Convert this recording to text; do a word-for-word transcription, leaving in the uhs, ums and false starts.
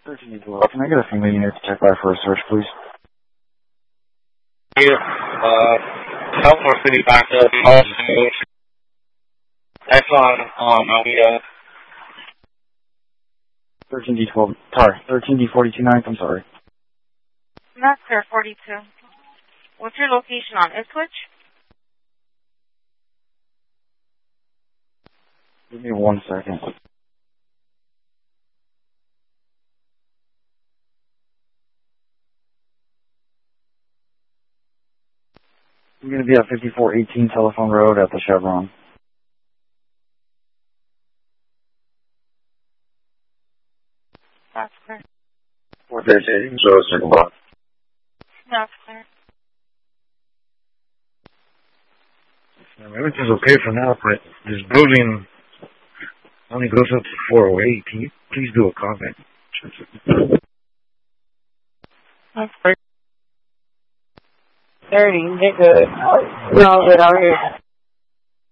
thirteen twelve. Can I get a female unit to check by for a search, please? Yeah. Uh, California City backup. That's on, um, Alameda. thirteen D twelve. Sorry, thirteen D forty-two ninth. I'm sorry. That's Sir forty-two. What's your location on Ipswich? Give me one second. I'm going to be at fifty-four eighteen Telephone Road at the Chevron. That's clear. four thirteen, so circle block. That's clear. Everything's okay for now, but this building only goes up to four oh eight. Can you please do a comment? That's clear. thirty, get good. No, good out here.